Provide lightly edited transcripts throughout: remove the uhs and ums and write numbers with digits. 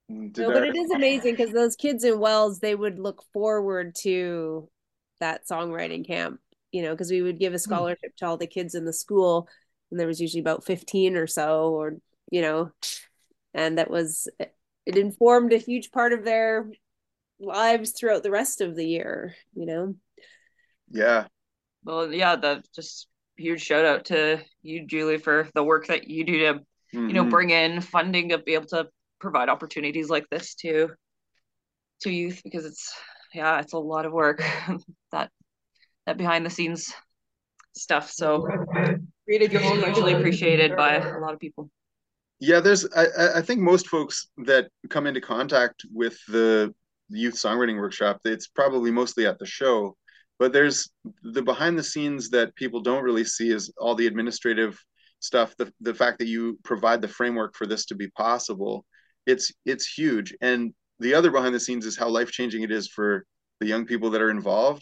Did No, but it is amazing because those kids in Wells, they would look forward to that songwriting camp, because we would give a scholarship to all the kids in the school, and there was usually about 15 or so, or, you know, and it informed a huge part of their lives throughout the rest of the year. yeah. Well, yeah, the just huge shout out to you, Julie, for the work that you do to, Hmm. bring in funding to be able to provide opportunities like this to youth because it's a lot of work that that behind the scenes stuff. So Created your own hugely resume. appreciated by a lot of people. Yeah, I think most folks that come into contact with the youth songwriting workshop, it's probably mostly at the show, but there's the behind the scenes that people don't really see is all the administrative stuff, the fact that you provide the framework for this to be possible. It's huge. And the other behind the scenes is how life-changing it is for the young people that are involved.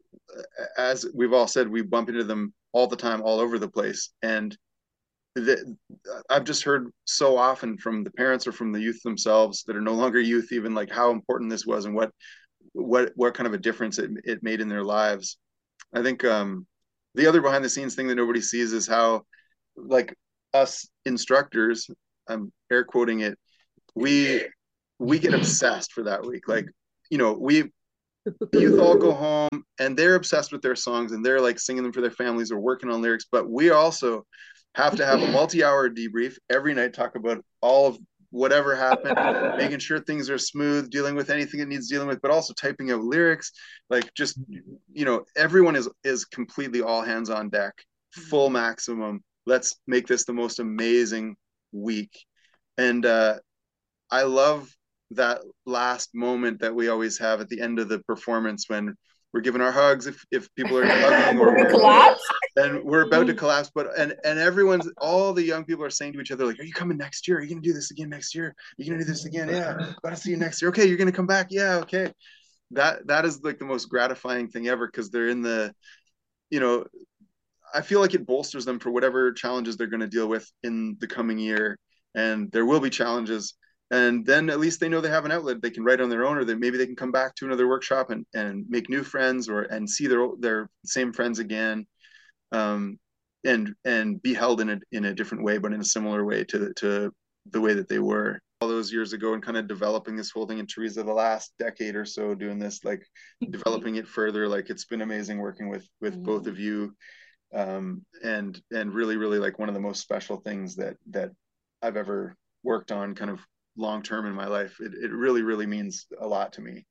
As we've all said, we bump into them all the time, all over the place. And the, I've just heard so often from the parents or from the youth themselves that are no longer youth, even like how important this was and what kind of a difference it made in their lives. I think the other behind the scenes thing that nobody sees is how like us instructors, I'm air quoting it, we we get obsessed for that week. Like, we youth all go home and they're obsessed with their songs and they're like singing them for their families or working on lyrics, but we also have to have a multi-hour debrief every night, talk about all of whatever happened, making sure things are smooth, dealing with anything that needs dealing with, but also typing out lyrics. Like, just, everyone is completely all hands on deck, full maximum. Let's make this the most amazing week. And I love that last moment that we always have at the end of the performance when we're giving our hugs if people are hugging, or Collapse. and we're about to collapse, but and everyone's, all the young people are saying to each other, like, are you coming next year? Are you gonna do this again next year? Are you gonna do this again? Yeah, gotta see you next year. Okay, you're gonna come back. Yeah, okay. That is like the most gratifying thing ever, because they're in the, you know I feel like it bolsters them for whatever challenges they're going to deal with in the coming year. And there will be challenges. And then at least they know they have an outlet. They can write on their own, or maybe they can come back to another workshop and make new friends, and see their same friends again. Um, and be held in a different way, but in a similar way to the way that they were all those years ago, and kind of developing this whole thing. And Teresa, the last decade or so doing this, like developing it further, like it's been amazing working with both of you, and really, really, like one of the most special things that I've ever worked on, kind of long term in my life. It really, really means a lot to me.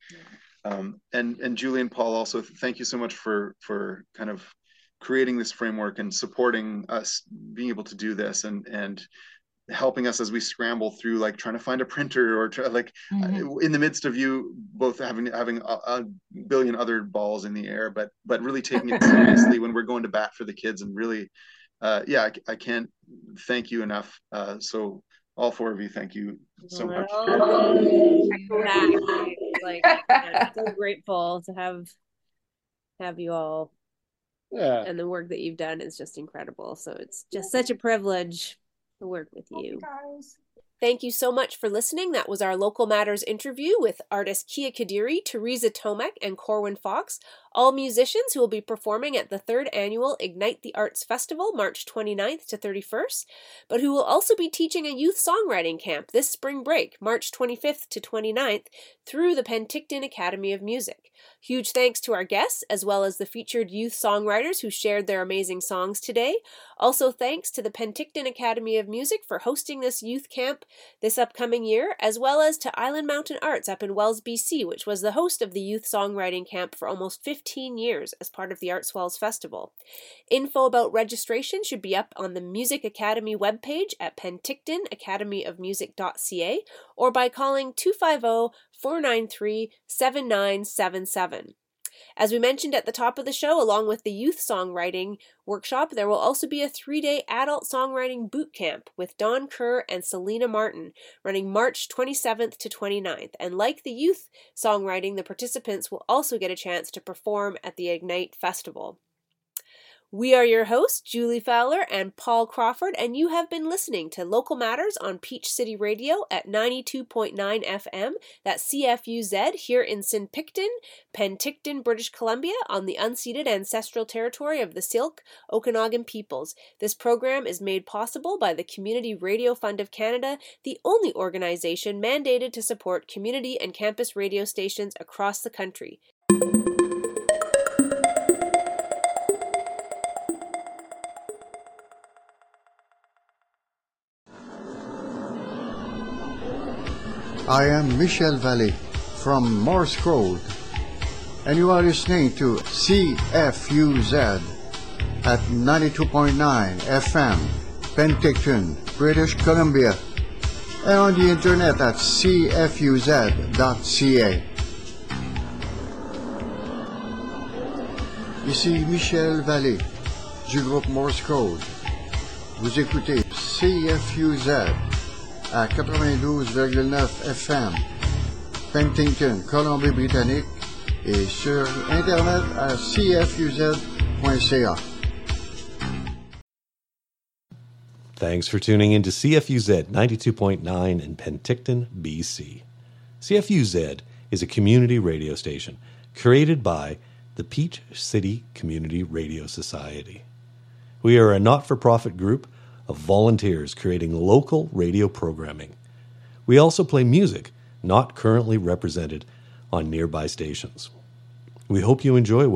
And Julie and Paul, also thank you so much for kind of creating this framework and supporting us being able to do this, and helping us as we scramble through, like trying to find a printer, or in the midst of you both having a billion other balls in the air, but really taking it seriously when we're going to bat for the kids. And really, yeah, I can't thank you enough. So all four of you, thank you so much. Echo back. Like, yeah, so grateful to have you all, Yeah. and the work that you've done is just incredible. So it's just such a privilege to work with you. Guys. Thank you so much for listening. That was our Local Matters interview with artists Kia Kadiri, Teresa Tomek, and Corwin Fox, all musicians who will be performing at the 3rd annual Ignite the Arts Festival, March 29th to 31st, but who will also be teaching a youth songwriting camp this spring break, March 25th to 29th, through the Penticton Academy of Music. Huge thanks to our guests, as well as the featured youth songwriters who shared their amazing songs today. Also thanks to the Penticton Academy of Music for hosting this youth camp this upcoming year, as well as to Island Mountain Arts up in Wells, BC, which was the host of the youth songwriting camp for almost 15 years as part of the Arts Wells Festival. Info about registration should be up on the Music Academy webpage at pentictonacademyofmusic.ca, or by calling 250-493-7977. As we mentioned at the top of the show, along with the youth songwriting workshop, there will also be a 3-day adult songwriting boot camp with Don Kerr and Selena Martin running March 27th to 29th. And like the youth songwriting, the participants will also get a chance to perform at the Ignite Festival. We are your hosts, Julie Fowler and Paul Crawford, and you have been listening to Local Matters on Peach City Radio at 92.9 FM, that's CFUZ here in St. Penticton, British Columbia, on the unceded ancestral territory of the Syilx, Okanagan peoples. This program is made possible by the Community Radio Fund of Canada, the only organization mandated to support community and campus radio stations across the country. I am Michel Vallée from Morse Code, and you are listening to CFUZ at 92.9 FM, Penticton, British Columbia, and on the internet at cfuz.ca. Ici Michel Vallée du groupe Morse Code. Vous écoutez CFUZ à 92,9 FM, Penticton, Colombie-Britannique, et sur Internet à cfuz.ca. Thanks for tuning in to CFUZ 92.9 in Penticton, BC. CFUZ is a community radio station created by the Peach City Community Radio Society. We are a not-for-profit group of volunteers creating local radio programming. We also play music not currently represented on nearby stations. We hope you enjoy